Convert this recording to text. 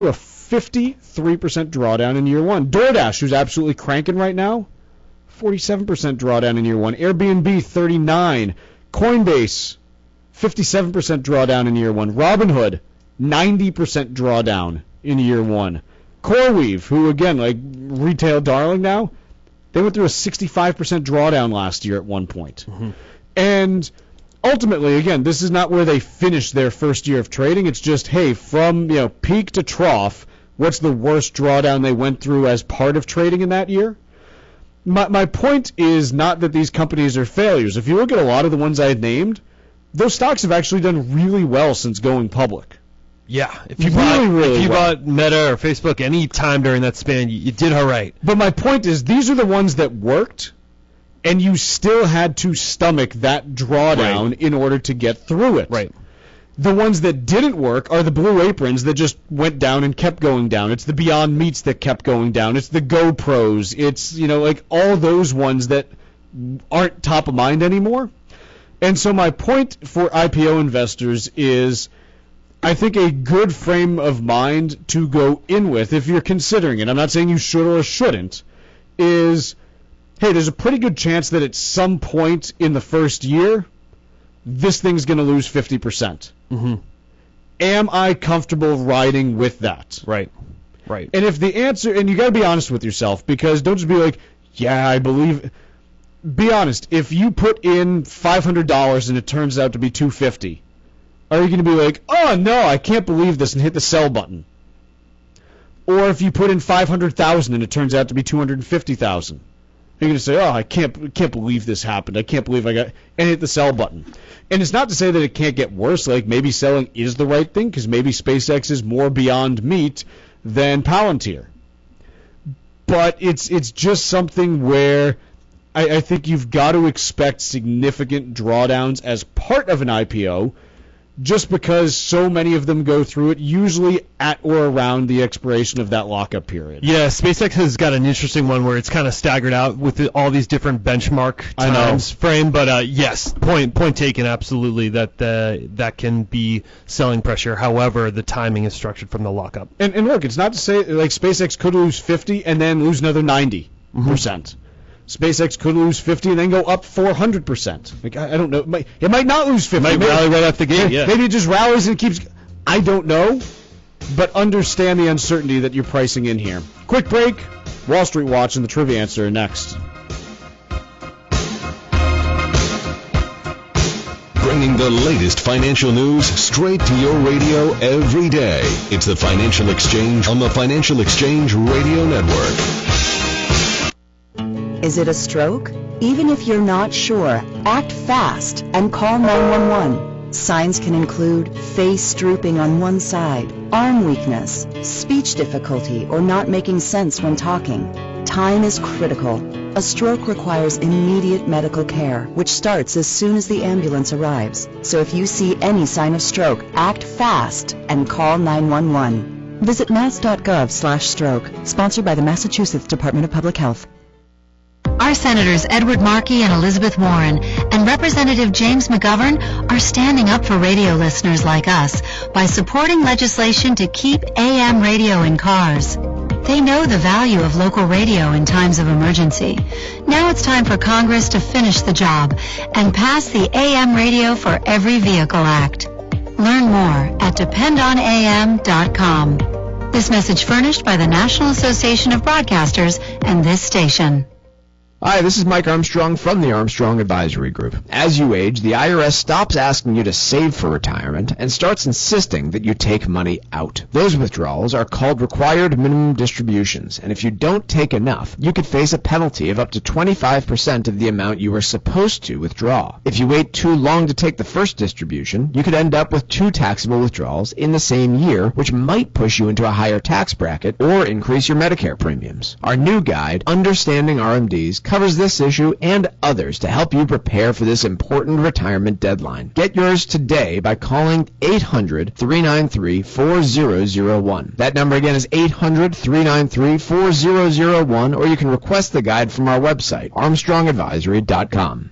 a 53% drawdown in year one. DoorDash, who's absolutely cranking right now, 47% drawdown in year one. Airbnb, 39. Coinbase, 57% drawdown in year one. Robinhood, 90% drawdown in year one. CoreWeave, who again, like retail darling now, they went through a 65% drawdown last year at one point. Mm-hmm. And ultimately, again, this is not where they finished their first year of trading. It's just, hey, from peak to trough, what's the worst drawdown they went through as part of trading in that year? My point is not that these companies are failures. If you look at a lot of the ones I had named, those stocks have actually done really well since going public. Yeah, if you bought Meta or Facebook any time during that span, you did all right. But my point is, these are the ones that worked, and you still had to stomach that drawdown in order to get through it. Right. The ones that didn't work are the Blue Aprons that just went down and kept going down. It's the Beyond Meats that kept going down. It's the GoPros. It's, like all those ones that aren't top of mind anymore. And so my point for IPO investors is, I think a good frame of mind to go in with, if you're considering it, I'm not saying you should or shouldn't, is, hey, there's a pretty good chance that at some point in the first year, this thing's going to lose 50%. Mm-hmm. Am I comfortable riding with that? Right. And if the answer, and you got to be honest with yourself, because don't just be like, yeah, I believe. Be honest. If you put in $500 and it turns out to be $250, are you going to be like, oh no, I can't believe this, and hit the sell button? Or if you put in $500,000 and it turns out to be $250,000? You're going to say, oh, I can't believe this happened. I can't believe I got, and hit the sell button. And it's not to say that it can't get worse. Like maybe selling is the right thing because maybe SpaceX is more Beyond Meat than Palantir. But it's just something where I think you've got to expect significant drawdowns as part of an IPO, just because so many of them go through it, usually at or around the expiration of that lockup period. Yeah, SpaceX has got an interesting one where it's kind of staggered out with all these different benchmark times frame. But yes, point taken, absolutely, that can be selling pressure. However, the timing is structured from the lockup. And look, it's not to say like SpaceX could lose 50 and then lose another 90%. Mm-hmm. SpaceX could lose 50 and then go up 400%. Like I don't know. It might not lose 50. It might rally right off the gate. Yeah. Maybe it just rallies and keeps. I don't know. But understand the uncertainty that you're pricing in here. Quick break. Wall Street Watch and the trivia answer next. Bringing the latest financial news straight to your radio every day. It's the Financial Exchange on the Financial Exchange Radio Network. Is it a stroke? Even if you're not sure, act fast and call 911. Signs can include face drooping on one side, arm weakness, speech difficulty, or not making sense when talking. Time is critical. A stroke requires immediate medical care, which starts as soon as the ambulance arrives. So if you see any sign of stroke, act fast and call 911. Visit mass.gov/stroke, sponsored by the Massachusetts Department of Public Health. Our Senators Edward Markey and Elizabeth Warren and Representative James McGovern are standing up for radio listeners like us by supporting legislation to keep AM radio in cars. They know the value of local radio in times of emergency. Now it's time for Congress to finish the job and pass the AM Radio for Every Vehicle Act. Learn more at dependonam.com. This message furnished by the National Association of Broadcasters and this station. Hi, this is Mike Armstrong from the Armstrong Advisory Group. As you age, the IRS stops asking you to save for retirement and starts insisting that you take money out. Those withdrawals are called required minimum distributions, and if you don't take enough, you could face a penalty of up to 25% of the amount you were supposed to withdraw. If you wait too long to take the first distribution, you could end up with 2 taxable withdrawals in the same year, which might push you into a higher tax bracket or increase your Medicare premiums. Our new guide, Understanding RMDs, covers this issue and others to help you prepare for this important retirement deadline. Get yours today by calling 800-393-4001. That number again is 800-393-4001, or you can request the guide from our website, armstrongadvisory.com.